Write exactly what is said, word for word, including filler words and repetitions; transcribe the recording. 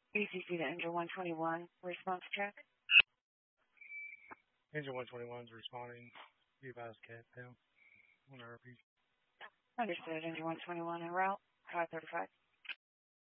B T C to Engine one twenty-one. Response check. Engine one twenty-one is responding. Be advised, cat down. One R P. Understood. Engine one twenty-one en route. five thirty-five.